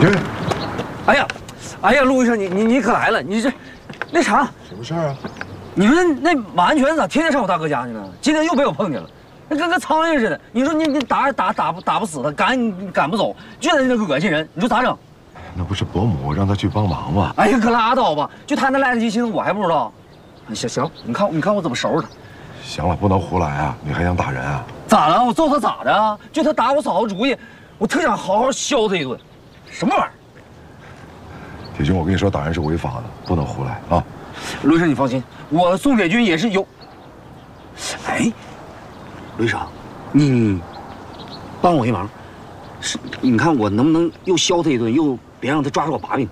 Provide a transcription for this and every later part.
对。 哎呀，陆医生，你可来了！你这，那啥， 什么事儿啊？ 你说那马安全咋天天上我大哥家去呢？今天又被我碰见了，那跟个苍蝇似的。你说你打不死他，赶不走，就在那恶心人，你说咋整？ 那不是伯母让他去帮忙吗？ 哎呀，可拉倒吧！就他那赖着心，我还不知道。行，你看我怎么收拾他。 行了，不能胡来啊！你还想打人啊？ 咋了？我揍他咋的啊？就他打我嫂子主意，我特想好好削他一顿。什么玩意儿？ 铁军，我跟你说，打人是违法的，不能胡来啊！ 陆医生，你放心，我宋铁军也是有。哎，陆医生，你帮我一忙，你看我能不能又削他一顿，又别让他抓住我把柄？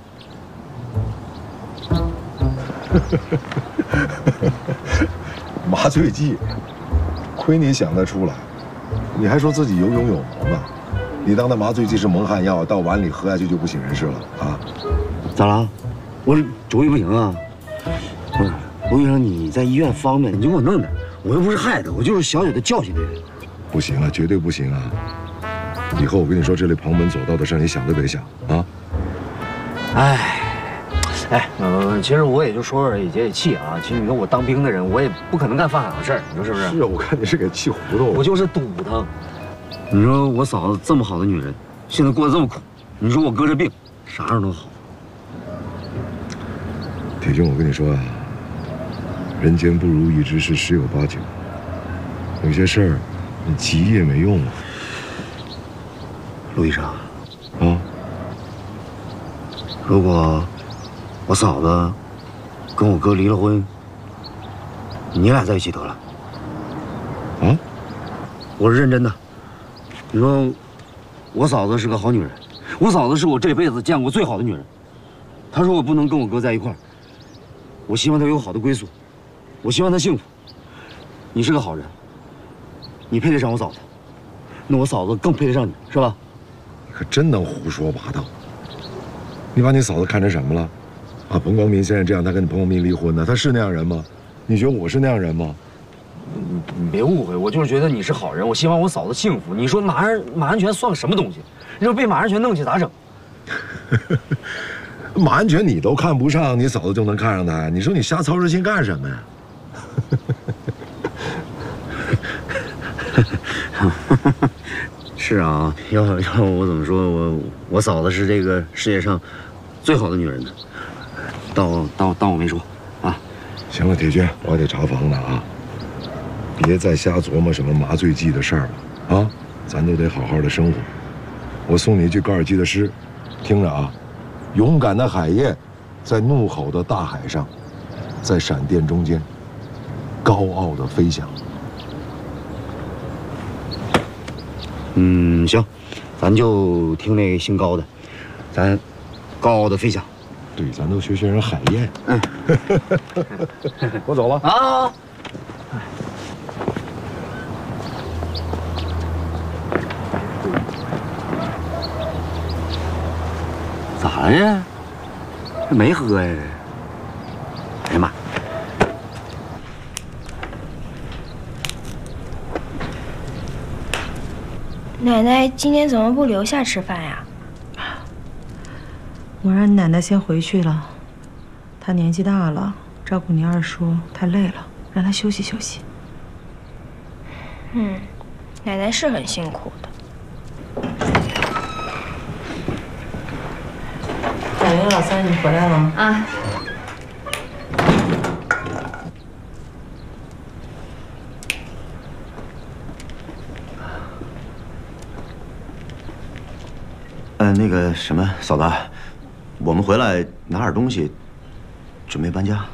麻醉剂，亏你想得出来，你还说自己有勇有谋呢。你当那麻醉剂是蒙汗药，到碗里喝下去就不省人事了啊？ 咋了？我主意不行啊！不是，陆医生，你在医院方便，你就给我弄点。我又不是害他，我就是小小的教训他。 不行啊，绝对不行啊！以后我跟你说，这类旁门左道的事，你想都别想啊！ 其实我也就说说而已，解解气啊。其实你说我当兵的人，我也不可能干犯法的事儿，你说是不是？ 是啊，我看你是给气糊涂了。 我就是堵他。你说我嫂子这么好的女人，现在过得这么苦，你说我搁这病，啥样都好。 铁军，我跟你说啊，人间不如意之事十有八九，有些事儿你急也没用啊。 陆医生， 啊， 如果我嫂子跟我哥离了婚，你俩在一起得了。 啊？ 我是认真的。你说，我嫂子是个好女人，我嫂子是我这辈子见过最好的女人。她说我不能跟我哥在一块儿，我希望她有好的归宿，我希望她幸福。你是个好人，你配得上我嫂子，那我嫂子更配得上你，是吧？ 你可真能胡说八道。你把你嫂子看成什么了？啊，彭光明现在这样，他跟彭光明离婚呢，他是那样人吗？你觉得我是那样人吗？ 你别误会，我就是觉得你是好人，我希望我嫂子幸福。你说马安全算个什么东西？你说被马安全弄去咋整？ 马安全你都看不上，你嫂子就能看上他？你说你瞎操这心干什么呀？ 是啊，要我怎么说？我嫂子是这个世界上最好的女人呢。当我没说啊。 行了，铁军，我还得查房呢啊。别再瞎琢磨什么麻醉剂的事儿了啊！咱都得好好的生活。我送你一句高尔基的诗，听着啊：勇敢的海燕，在怒吼的大海上，在闪电中间，高傲的飞翔。 行，咱就听那个姓高的，咱高傲的飞翔。 对，咱都学人海燕。我走了啊。咋了呀？这没喝呀？哎呀妈！ 奶奶今天怎么不留下吃饭呀？ 我让你奶奶先回去了，她年纪大了，照顾你二叔太累了，让她休息休息。 奶奶是很辛苦的。 小云老三，你回来了吗？ 啊。 那个什么，嫂子，我们回来拿点东西，准备搬家。